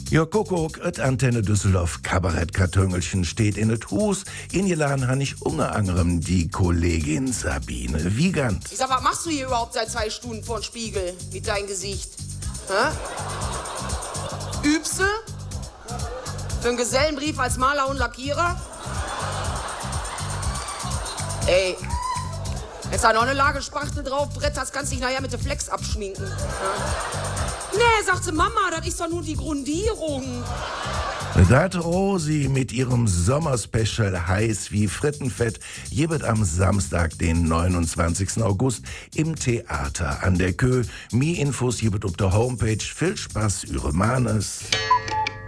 Ja, Kuckuck, et Antenne Düsseldorf Kabarettkartöngelchen steht in et Hus. Ingeladen han ich unter anderem die Kollegin Sabine Wiegand. Ich sag, was machst du hier überhaupt seit 2 Stunden vor dem Spiegel mit deinem Gesicht? Hä? Übst du? Für einen Gesellenbrief als Maler und Lackierer? Ey, jetzt da noch eine Lage Spachtel drauf, Brett, das kannst du dich nachher mit der Flex abschminken. Ja? Nee, sagte Mama, das ist doch nur die Grundierung. Dat Rosi mit ihrem Sommerspecial heiß wie Frittenfett gibt am Samstag, den 29. August im Theater an der Kö. Mehr Infos gibt auf der Homepage. Viel Spaß, Ihre Manes.